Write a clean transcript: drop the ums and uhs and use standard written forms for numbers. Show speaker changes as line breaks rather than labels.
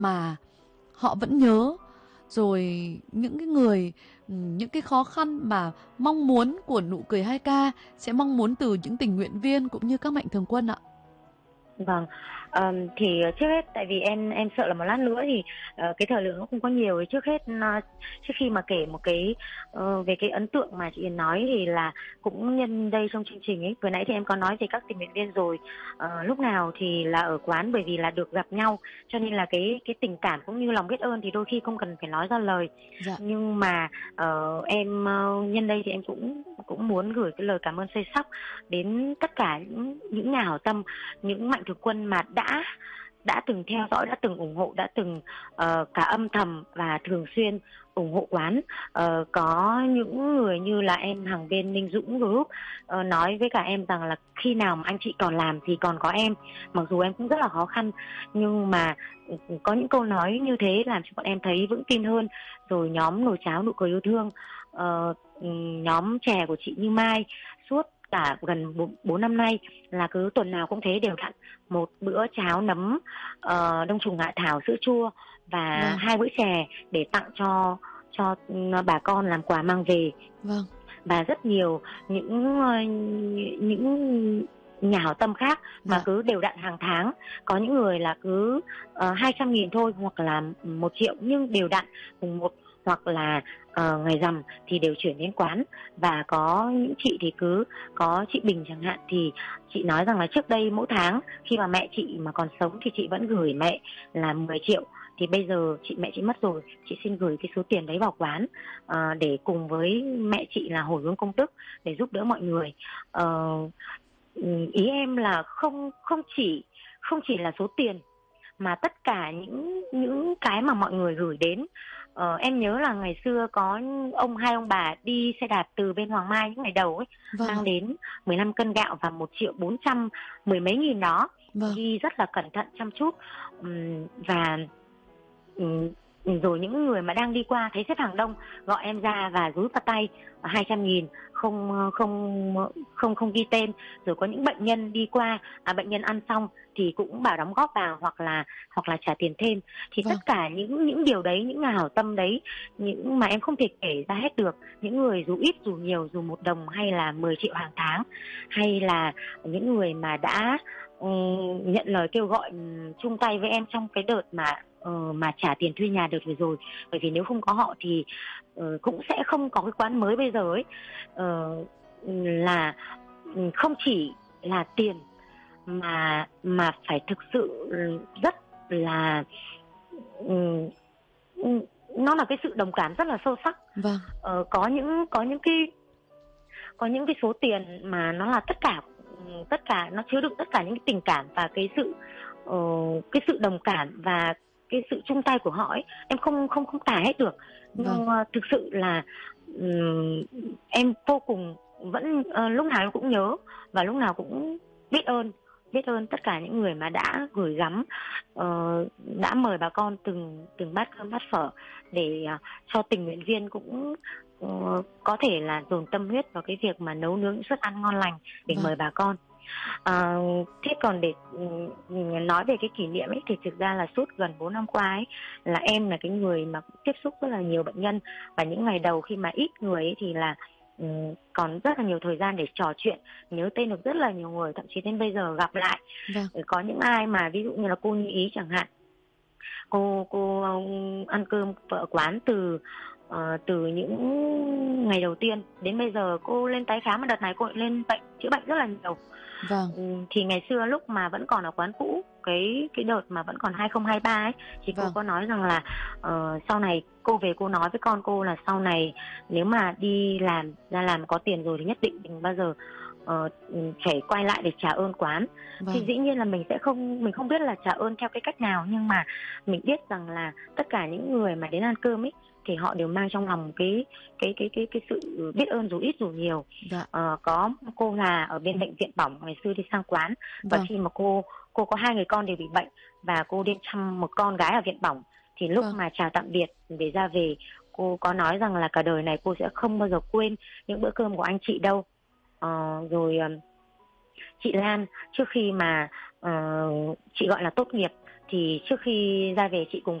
mà họ vẫn nhớ, rồi những cái người, những cái khó khăn mà mong muốn của Nụ Cười 2K sẽ mong muốn từ những tình nguyện viên cũng như các mạnh thường quân ạ?
Vâng, thì trước hết tại vì em sợ là một lát nữa thì cái thời lượng nó không có nhiều, thì trước hết trước khi mà kể một cái về cái ấn tượng mà chị Yến nói thì là cũng nhân đây trong chương trình ấy, vừa nãy thì em có nói về các tình nguyện viên rồi. Lúc nào thì là ở quán bởi vì là được gặp nhau, cho nên là cái tình cảm cũng như lòng biết ơn thì đôi khi không cần phải nói ra lời.
Dạ.
Nhưng mà em nhân đây thì em cũng muốn gửi cái lời cảm ơn sâu sắc đến tất cả những nhà hảo tâm, những mạnh thường quân mà đã từng theo dõi, đã từng ủng hộ, đã từng cả âm thầm và thường xuyên ủng hộ quán. Có những người như là em Hằng bên Ninh Dũng Group nói với cả em rằng là khi nào mà anh chị còn làm thì còn có em, mặc dù em cũng rất là khó khăn, nhưng mà có những câu nói như thế làm cho bọn em thấy vững tin hơn. Rồi nhóm nồi cháo Nụ Cười Yêu Thương, nhóm chè của chị Như Mai, suốt cả gần 4 năm nay là cứ tuần nào cũng thế, đều đặn một bữa cháo nấm đông trùng hạ thảo sữa chua và 2 bữa chè để tặng cho bà con làm quà mang về.
Vâng.
Và rất nhiều những nhà hảo tâm khác mà cứ đều đặn hàng tháng, có những người là cứ 200.000 thôi, hoặc là 1 triệu, nhưng đều đặn mùng 1 hoặc là ngày rằm thì đều chuyển đến quán. Và có những chị thì cứ có chị Bình chẳng hạn, thì chị nói rằng là trước đây mỗi tháng khi mà mẹ chị mà còn sống thì chị vẫn gửi mẹ là 10 triệu, thì bây giờ mẹ chị mất rồi, chị xin gửi cái số tiền đấy vào quán để cùng với mẹ chị là hồi hướng công đức để giúp đỡ mọi người. Ý em là không chỉ là số tiền mà tất cả những cái mà mọi người gửi đến. Em nhớ là ngày xưa có hai ông bà đi xe đạp từ bên Hoàng Mai những ngày đầu ấy, mang đến 15 cân gạo và 1.400.000 mười mấy nghìn đó. Ghi rất là cẩn thận chăm chút. Và rồi những người mà đang đi qua thấy xếp hàng đông gọi em ra và rúi vào tay 200.000, không ghi tên. Rồi có những bệnh nhân đi qua, bệnh nhân ăn xong thì cũng bảo đóng góp vào hoặc là trả tiền thêm. Thì tất cả những điều đấy, những nhà hảo tâm đấy, những mà em không thể kể ra hết được, những người dù ít dù nhiều, dù 1 đồng hay là 10 triệu hàng tháng, hay là những người mà đã nhận lời kêu gọi chung tay với em trong cái đợt mà trả tiền thuê nhà đợt vừa rồi. Bởi vì nếu không có họ thì cũng sẽ không có cái quán mới bây giờ ấy. Là không chỉ là tiền mà phải thực sự rất là nó là cái sự đồng cảm rất là sâu sắc. Có những cái số tiền mà nó là tất cả nó chứa đựng tất cả những cái tình cảm và cái sự đồng cảm và cái sự chung tay của họ ấy, em không tả hết được. Nhưng thực sự là em vô cùng vẫn lúc nào em cũng nhớ và lúc nào cũng biết ơn tất cả những người mà đã gửi gắm, đã mời bà con từng bát cơm bát phở để cho tình nguyện viên cũng có thể là dồn tâm huyết vào cái việc mà nấu nướng những suất ăn ngon lành để mời bà con. Thế còn để nói về cái kỷ niệm ấy thì thực ra là suốt gần 4 năm qua ấy là em là cái người mà tiếp xúc rất là nhiều bệnh nhân, và những ngày đầu khi mà ít người ấy thì là còn rất là nhiều thời gian để trò chuyện, nhớ tên được rất là nhiều người, thậm chí đến bây giờ gặp lại. Có những ai mà ví dụ như là cô Như Ý chẳng hạn, cô ăn cơm ở quán từ những ngày đầu tiên đến bây giờ cô lên tái khám, mà đợt này cô lên chữa bệnh rất là nhiều. Thì ngày xưa lúc mà vẫn còn ở quán cũ, cái đợt mà vẫn còn 2023 ấy, thì cô có nói rằng là sau này cô về cô nói với con cô là sau này nếu mà đi ra làm có tiền rồi thì nhất định đừng bao giờ phải quay lại để trả ơn quán. Thì dĩ nhiên là mình không biết là trả ơn theo cái cách nào, nhưng mà mình biết rằng là tất cả những người mà đến ăn cơm ấy thì họ đều mang trong lòng cái sự biết ơn dù ít dù nhiều. Có cô là ở bên bệnh viện bỏng ngày xưa đi sang quán, và khi mà cô có 2 người con đều bị bệnh và cô đi chăm một con gái ở viện bỏng, thì lúc mà chào tạm biệt để ra về, cô có nói rằng là cả đời này cô sẽ không bao giờ quên những bữa cơm của anh chị đâu. Rồi chị Lan trước khi mà chị gọi là tốt nghiệp thì trước khi ra về chị cùng